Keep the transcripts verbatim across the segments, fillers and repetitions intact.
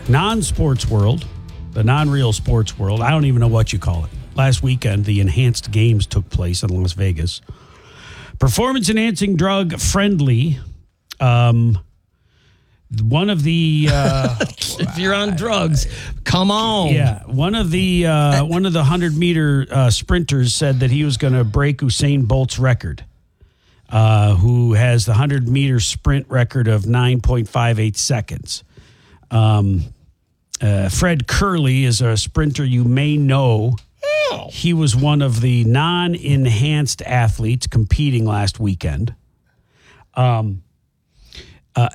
non-sports world, the non-real sports world, I don't even know what you call it. Last weekend, the enhanced games took place in Las Vegas. Performance-enhancing drug friendly. Um, one of the uh, if you're on drugs, come on. Yeah, one of the uh, one of the hundred meter uh, sprinters said that he was going to break Usain Bolt's record, uh, who has the hundred meter sprint record of nine point five eight seconds. Um, uh, Fred Curley is a sprinter you may know. He was one of the non-enhanced athletes competing last weekend. Um, uh,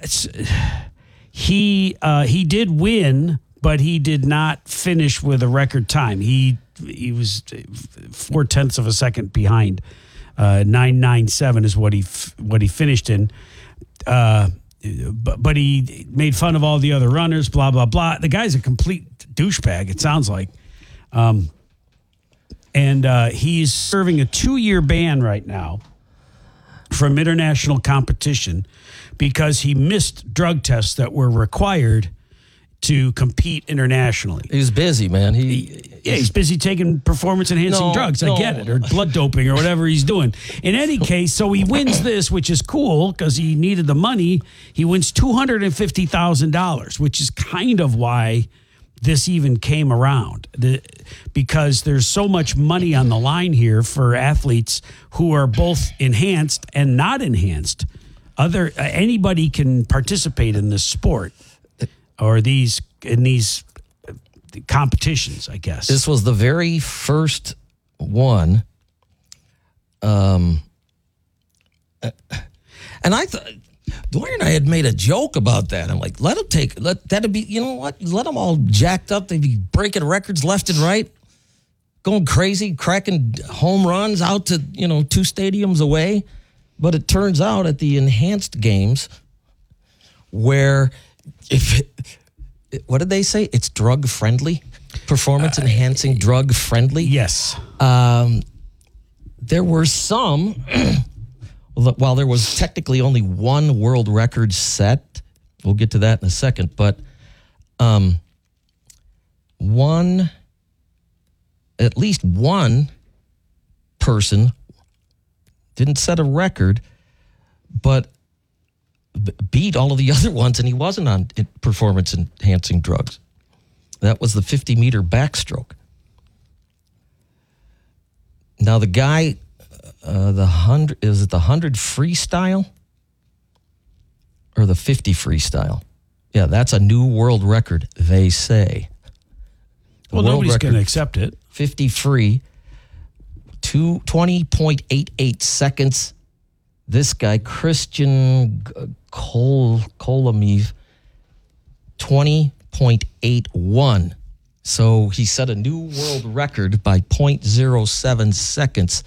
he uh, he did win, but he did not finish with a record time. He he was four tenths of a second behind. Uh, nine nine seven is what he what he finished in. Uh, but but he made fun of all the other runners. Blah blah blah. The guy's a complete douchebag. It sounds like. Um, And uh, he's serving a two-year ban right now from international competition because he missed drug tests that were required to compete internationally. He's busy, man. He Yeah, he's busy taking performance-enhancing No, drugs. I no. get it. Or blood doping or whatever he's doing. In any case, so he wins this, which is cool because he needed the money. He wins two hundred fifty thousand dollars, which is kind of why this even came around, the, because there's so much money on the line here for athletes who are both enhanced and not enhanced. Other uh, anybody can participate in this sport or these in these competitions, I guess. This was the very first one. Um, and I thought. Dwayne and I had made a joke about that. I'm like, let them take, let that'd be, you know what? Let them all jacked up. They'd be breaking records left and right, going crazy, cracking home runs out to, you know, two stadiums away. But it turns out at the enhanced games, where if, it, what did they say? It's drug friendly, performance enhancing, uh, drug friendly. Yes. Um, there were some. While there was technically only one world record set, we'll get to that in a second, but um, one, at least one person didn't set a record, but b- beat all of the other ones, and he wasn't on performance-enhancing drugs. That was the fifty-meter backstroke. Now, the guy... Uh, the hundred is it the hundred freestyle or the fifty freestyle? Yeah, that's a new world record. They say. The well, nobody's going to accept it. Fifty free, two twenty point eight eight seconds. This guy Christian Kol Kolomev, twenty point eight one. So he set a new world record by point zero seven seconds.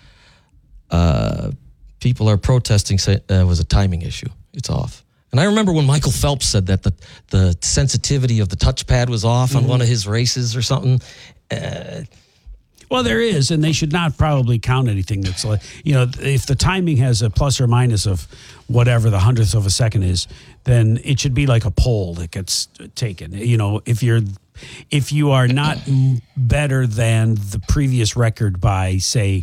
Uh, people are protesting, saying uh, it was a timing issue. It's off. And I remember when Michael Phelps said that the, the sensitivity of the touchpad was off on mm-hmm. one of his races or something. Uh, well, there is, and they should not probably count anything that's like, you know, if the timing has a plus or minus of whatever the hundredth of a second is, then it should be like a poll that gets taken. You know, if you're, if you are not better than the previous record by, say,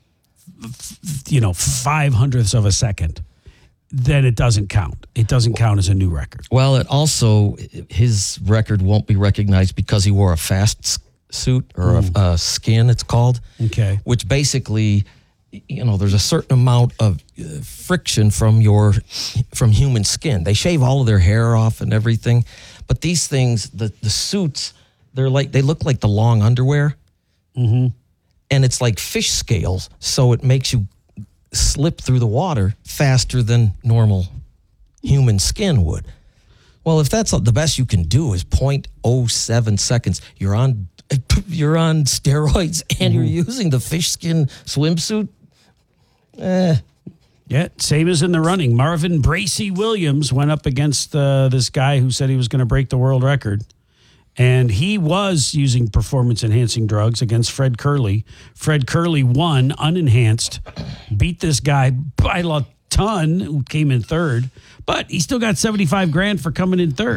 you know, five hundredths of a second, then it doesn't count. It doesn't count as a new record. Well, it also, his record won't be recognized because he wore a fast suit or a, a skin, it's called. Okay. Which basically, you know, there's a certain amount of uh, friction from your, from human skin. They shave all of their hair off and everything. But these things, the, the suits, they're like, they look like the long underwear. Mm-hmm. And it's like fish scales, so it makes you slip through the water faster than normal human skin would. Well, if that's the best you can do is point oh seven seconds, you're on you're on steroids and mm-hmm. you're using the fish skin swimsuit. Eh. Yeah, same as in the running. Marvin Bracey Williams went up against uh, this guy who said he was going to break the world record. And he was using performance-enhancing drugs against Fred Curley. Fred Curley won unenhanced, beat this guy by a ton, who came in third. But he still got seventy-five grand for coming in third.